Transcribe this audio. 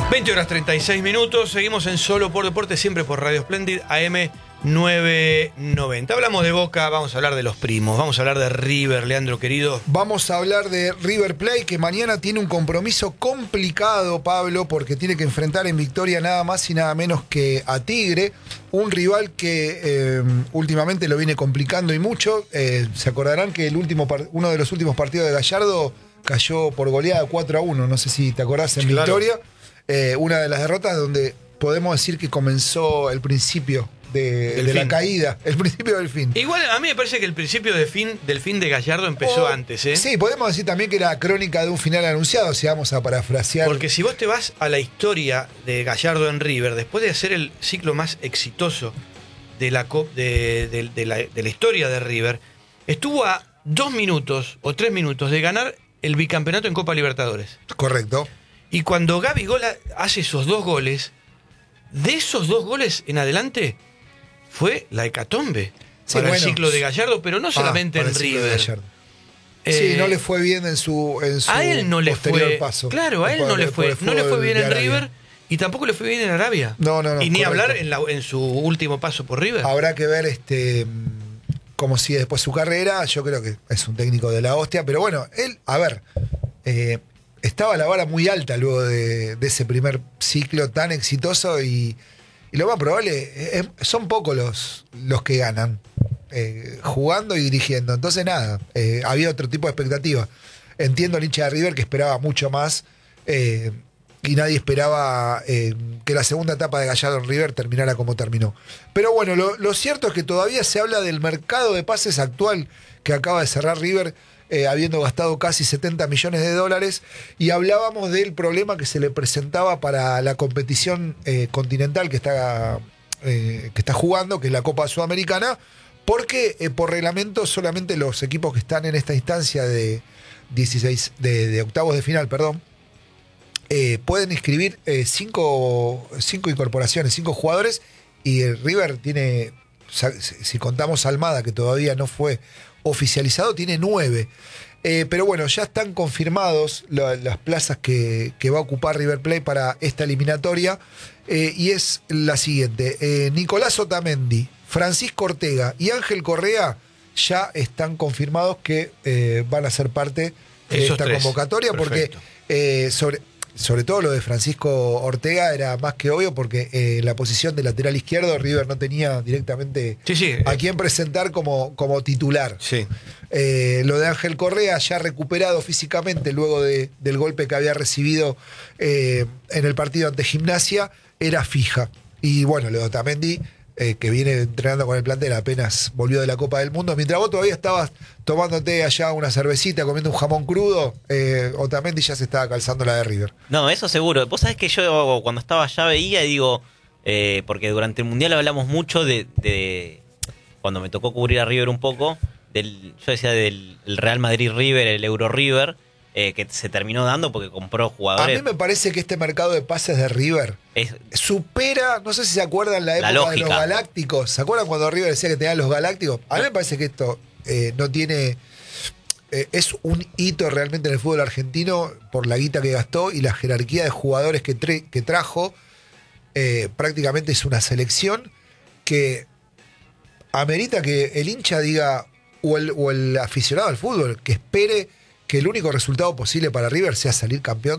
20:36. Seguimos en Solo por Deporte, siempre por Radio Splendid, AM 990. Hablamos de Boca, vamos a hablar de los primos, vamos a hablar de River, Leandro querido. Vamos a hablar de River Plate, que mañana tiene un compromiso complicado, Pablo, porque tiene que enfrentar en victoria nada más y nada menos que a Tigre, un rival que últimamente lo viene complicando y mucho. Se acordarán que uno de los últimos partidos de Gallardo cayó por goleada 4-1, no sé si te acordás, en victoria. Una de las derrotas donde podemos decir que comenzó el principio de la caída, el principio del fin. Igual a mí me parece que el principio del fin de Gallardo empezó antes, ¿eh? Sí, podemos decir también que era crónica de un final anunciado, si vamos a parafrasear. Porque si vos te vas a la historia de Gallardo en River, después de hacer el ciclo más exitoso de la historia de River, estuvo a 2 minutos o 3 minutos de ganar el bicampeonato en Copa Libertadores. Correcto. Y cuando Gabigol hace esos 2 goles, de esos 2 goles en adelante fue la hecatombe para el ciclo de Gallardo, pero no solamente en River. Sí, no le fue bien en su a él no le fue paso. Claro, a él no le fue bien en River y tampoco le fue bien en Arabia. No, y ni hablar en su último paso por River. Habrá que ver cómo sigue después su carrera. Yo creo que es un técnico de la hostia, pero bueno, él, a ver, estaba la vara muy alta luego de ese primer ciclo tan exitoso y lo más probable son pocos los que ganan jugando y dirigiendo. Entonces nada, había otro tipo de expectativa. Entiendo al hincha de River que esperaba mucho más y nadie esperaba que la segunda etapa de Gallardo en River terminara como terminó. Pero bueno, lo cierto es que todavía se habla del mercado de pases actual que acaba de cerrar River, habiendo gastado casi $70 millones, y hablábamos del problema que se le presentaba para la competición continental que está jugando, que es la Copa Sudamericana, porque por reglamento solamente los equipos que están en esta instancia de octavos de final, pueden inscribir 5 incorporaciones, 5 jugadores, y River tiene, si contamos Almada, que todavía no fue oficializado, tiene 9. Pero bueno, ya están confirmados las plazas que va a ocupar River Plate para esta eliminatoria, y es la siguiente: Nicolás Otamendi, Francisco Ortega y Ángel Correa ya están confirmados que van a ser parte de esta convocatoria. Perfecto. Porque sobre todo lo de Francisco Ortega era más que obvio, porque en la posición de lateral izquierdo River no tenía directamente a quién presentar como titular. Sí. Lo de Ángel Correa, ya recuperado físicamente luego del golpe que había recibido en el partido ante Gimnasia, era fija. Y bueno, lo de Otamendi, que viene entrenando con el plantel, apenas volvió de la Copa del Mundo. Mientras vos todavía estabas tomándote allá una cervecita, comiendo un jamón crudo, Otamendi ya se estaba calzando la de River. No, eso seguro. Vos sabés que yo cuando estaba allá veía y digo, porque durante el Mundial hablamos mucho de cuando me tocó cubrir a River un poco, yo decía del Real Madrid-River, el Euro-River, que se terminó dando porque compró jugadores. A mí me parece que este mercado de pases de River supera, no sé si se acuerdan la época de los Galácticos. ¿Se acuerdan cuando River decía que tenía los Galácticos? A mí me parece que esto no tiene... es un hito realmente en el fútbol argentino por la guita que gastó y la jerarquía de jugadores que trajo. Prácticamente es una selección que amerita que el hincha diga, o el aficionado al fútbol, que espere que el único resultado posible para River sea salir campeón